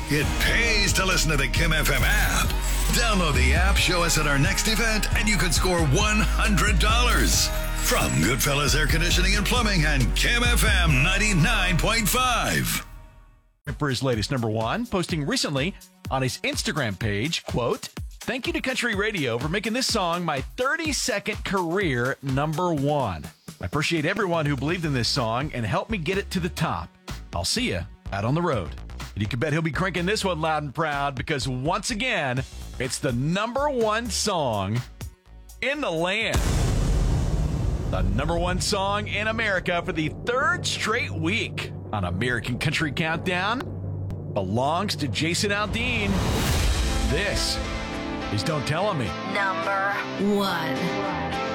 It pays to listen to the Kim FM app. Download the app, show us at our next event, and you could score $100. From Goodfellas Air Conditioning and Plumbing and Kim FM 99.5. For his latest number one, posting recently on his Instagram page, quote, "Thank you to Country Radio for making this song my 32nd career number one. I appreciate everyone who believed in this song and helped me get it to the top. I'll see you out on the road." And you can bet he'll be cranking this one loud and proud because once again, it's the number one song in the land. The number one song in America for the third straight week on American Country Countdown belongs to Jason Aldean. This is Don't Tell On Me. Number one.